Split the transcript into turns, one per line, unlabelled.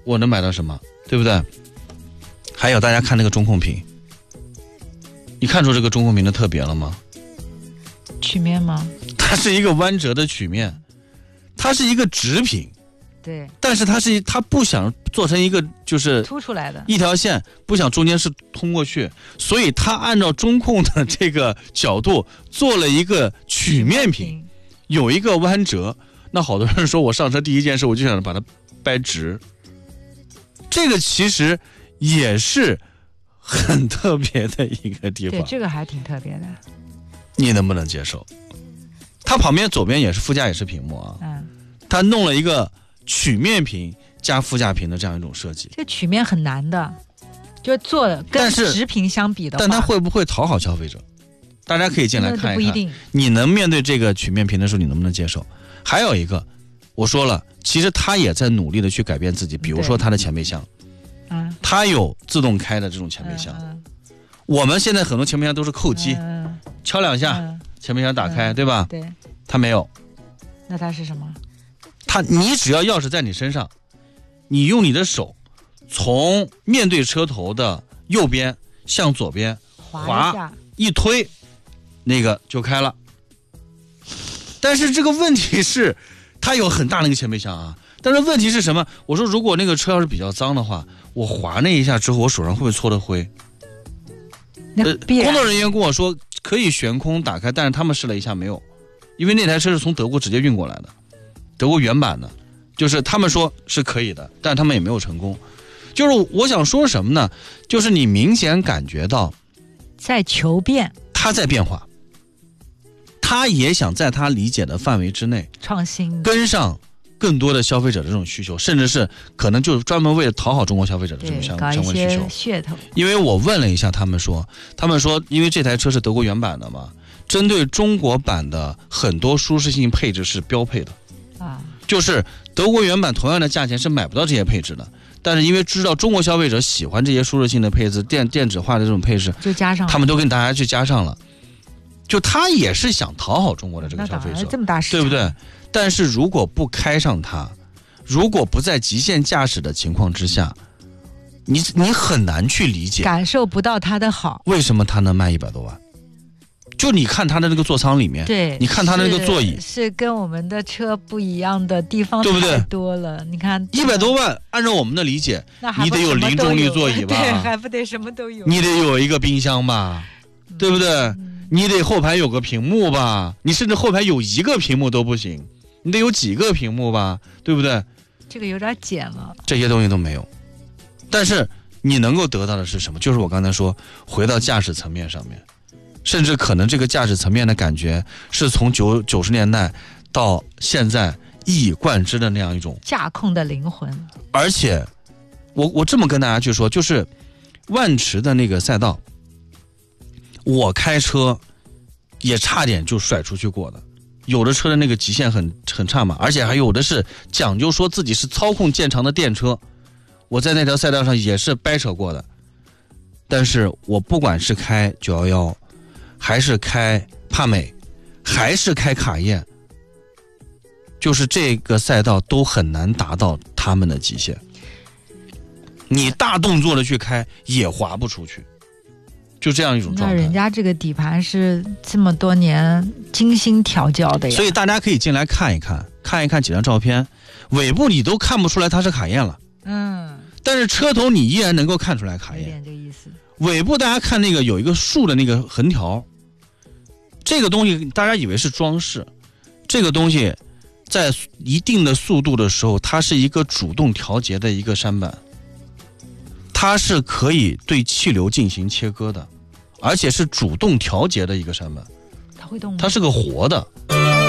我能买到什么，对不对？还有大家看那个中控屏，你看出这个中控屏的特别了吗？
曲面吗？
它是一个弯折的曲面，它是一个直屏，
对，
但是它不想做成一个就是
凸出来的
一条线，不想中间是通过去，所以它按照中控的这个角度做了一个曲面屏，有一个弯折。那好多人说我上车第一件事我就想把它掰直，这个其实也是很特别的一个地方。
对，这个还挺特别的。
你能不能接受？它旁边左边也是副驾也是屏幕啊，它弄了一个曲面屏加副驾屏的这样一种设计。
这曲面很难的，就做的跟直屏相比的话，
但它会不会讨好消费者？大家可以进来看一看，
不一定。
你能面对这个曲面屏的时候，你能不能接受？还有一个，我说了，其实他也在努力的去改变自己，比如说他的前备箱，它有自动开的这种前备箱。我们现在很多前备箱都是扣机，敲两下，前备箱打开，对吧？
对，
它没有。
那它是什么？
你只要钥匙在你身上，你用你的手从面对车头的右边向左边滑一推，那个就开了。但是这个问题是，它有很大的一个前备箱啊。但是问题是什么？我说如果那个车要是比较脏的话，我滑那一下之后，我手上会不会搓的灰？工作人员跟我说可以悬空打开，但是他们试了一下没有，因为那台车是从德国直接运过来的，德国原版的，就是他们说是可以的，但他们也没有成功。就是我想说什么呢？就是你明显感觉到
在求变，
他在变化，他也想在他理解的范围之内
创新，
跟上更多的消费者的这种需求，甚至是可能就是专门为了讨好中国消费者的这种相关需求。
噱头。
因为我问了一下他们说因为这台车是德国原版的嘛，针对中国版的很多舒适性配置是标配的就是德国原版同样的价钱是买不到这些配置的，但是因为知道中国消费者喜欢这些舒适性的配置，电子化的这种配置，
就加上了，
他们都跟大家去加上了。就他也是想讨好中国的这个消费者，
这么大市场，
对不对？但是如果不开上它，如果不在极限驾驶的情况之下，你很难去理解，
感受不到它的好。
为什么它能卖100多万？就你看它的那个座舱里面，
对，
你看它的那个座椅，
是跟我们的车不一样的地方，对不对？太多了，你看
100多万，按照我们的理解，你得有零重力座椅吧？
对，还不得什么都有？
你得有一个冰箱吧，对不对？你得后排有个屏幕吧，你甚至后排有一个屏幕都不行，你得有几个屏幕吧，对不对？
这个有点简了，
这些东西都没有。但是你能够得到的是什么？就是我刚才说，回到驾驶层面上面，甚至可能这个驾驶层面的感觉是从90年代到现在一以贯之的那样一种
驾控的灵魂。
而且我这么跟大家去说，就是万驰的那个赛道，我开车也差点就甩出去过的，有的车的那个极限很差嘛，而且还有的是讲究说自己是操控见长的电车，我在那条赛道上也是掰扯过的。但是我不管是开911，还是开帕美，还是开卡宴，就是这个赛道都很难达到他们的极限，你大动作的去开也滑不出去，就这样一种状态。
那人家这个底盘是这么多年精心调教的呀，
所以大家可以进来看一看几张照片，尾部你都看不出来它是卡宴了，但是车头你依然能够看出来卡宴，
有点这个意思。
尾部大家看那个有一个竖的那个横条，这个东西大家以为是装饰，这个东西在一定的速度的时候，它是一个主动调节的一个舢板，它是可以对气流进行切割的，而且是主动调节的一个舢板。
它会动吗？
它是个活的。